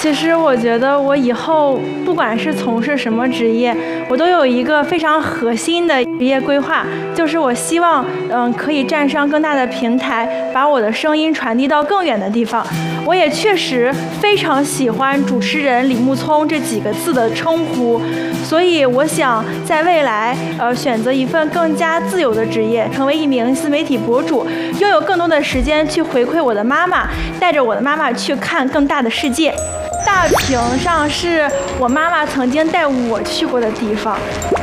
其实我觉得我以后不管是从事什么职业，我都有一个非常核心的职业规划，就是我希望可以站上更大的平台，把我的声音传递到更远的地方。我也确实非常喜欢主持人李木聪这几个字的称呼，所以我想在未来选择一份更加自由的职业，成为一名自媒体博主，拥有更多的时间去回馈我的妈妈，带着我的妈妈去看更大的世界。大坪上是我妈妈曾经带我去过的地方，